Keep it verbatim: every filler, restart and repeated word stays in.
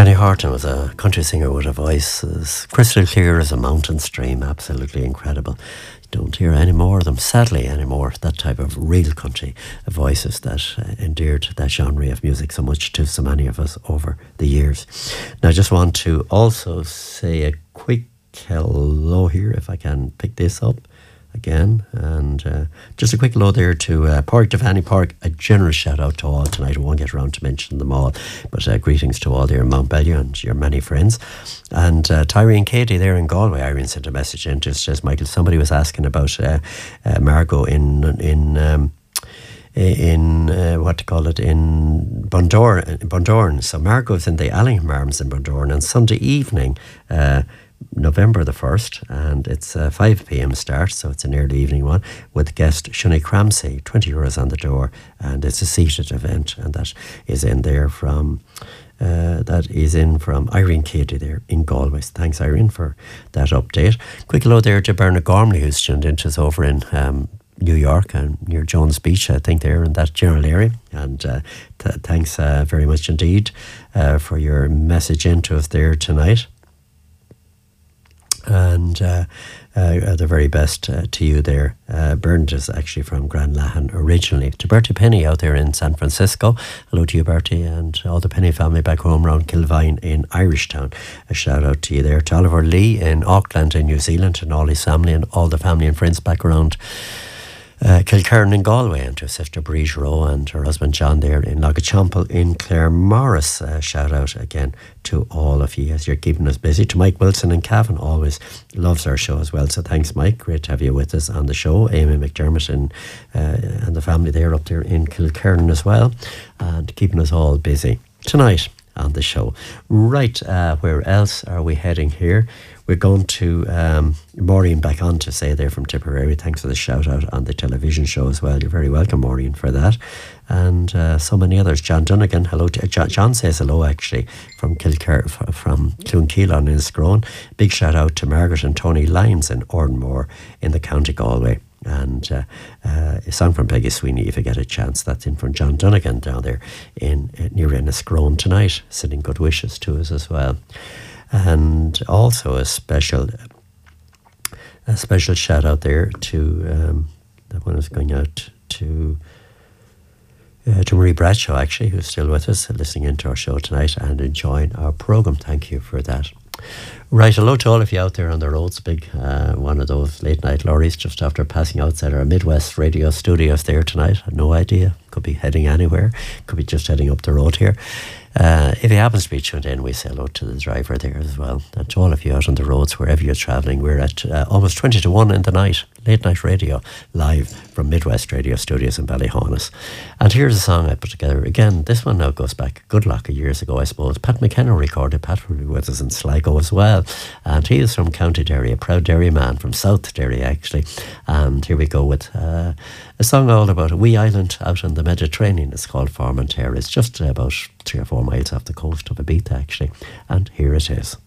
Danny Horton was a country singer with a voice as crystal clear as a mountain stream, absolutely incredible. You don't hear any more of them, sadly, anymore, that type of real country voices that uh, endeared that genre of music so much to so many of us over the years. Now, I just want to also say a quick hello here, if I can pick this up again, and uh, just a quick hello there to uh, Park Devani Park. A generous shout out to all tonight. We won't get around to mention them all, but uh, greetings to all there in Mount Bellew and your many friends. And uh, Tyree and Katie there in Galway. Irene sent a message in, just as Michael, somebody was asking about uh, uh, Margot in in um, in uh, what to call it in Bundoran. Bundoran. So Margot's in the Allingham Arms in Bundoran on Sunday evening, Uh, November the first, and it's a five p.m. start, so it's an early evening one, with guest Shunny Cramsey, twenty euros on the door, and it's a seated event, and that is in there from uh, that is in from Irene Katie there in Galway. Thanks, Irene, for that update. Quick hello there to Bernard Gormley, who's tuned into us over in um, New York and near Jones Beach, I think, there in that general area. And uh, th- thanks uh, very much indeed uh, for your message into us there tonight. And uh, uh, the very best uh, to you there. Uh, Bernard is actually from Grand Lahan originally. To Bertie Penny out there in San Francisco. Hello to you, Bertie, and all the Penny family back home around Kilvine in Irishtown. A shout out to you there. To Oliver Lee in Auckland in New Zealand, and all his family and all the family and friends back around Uh, Kilkerran in Galway, and to his sister Breege Rowe and her husband John there in Logachampel in Claremorris. Uh, shout out again to all of you as you're keeping us busy. To Mike Wilson in Cavan, always loves our show as well, so thanks, Mike. Great to have you with us on the show. Amy McDermott and, uh, and the family there up there in Kilkerran as well, and keeping us all busy tonight on the show. Right, uh, where else are we heading here? We're going to um, Maureen back on to say there from Tipperary. Thanks for the shout out on the television show as well. You're very welcome, Maureen, for that. And uh, so many others. John Dunnigan, hello. To, John, John says hello actually from Kilker, from Clunkeelan in Scrone. Big shout out to Margaret and Tony Lyons in Ornmore in the County Galway. And uh, uh, a song from Peggy Sweeney, if you get a chance. That's in from John Dunnigan down there in uh, near Enniscrone tonight, sending good wishes to us as well. And also a special a special shout out there to um, that one is going out to uh, to Marie Bradshaw, actually, who's still with us, listening into our show tonight and enjoying our programme. Thank you for that. Right, hello to all of you out there on the roads. Big uh, one of those late night lorries just after passing outside our Midwest radio studios there tonight. I had no idea. Could be heading anywhere. Could be just heading up the road here. Uh, if he happens to be tuned in, we say hello to the driver there as well. And to all of you out on the roads, wherever you're travelling. We're at uh, almost twenty to one in the night. Late night radio, live from Midwest Radio Studios in Ballyhonus. And here's a song I put together. Again, this one now goes back a good lot of years ago, I suppose. Pat McKenna recorded. Pat will be with us in Sligo as well. And he is from County Derry, a proud Derry man from South Derry, actually. And here we go with uh, a song all about a wee island out in the Mediterranean. It's called Formentera. It's just about three or four miles off the coast of Ibiza, actually. And here it is.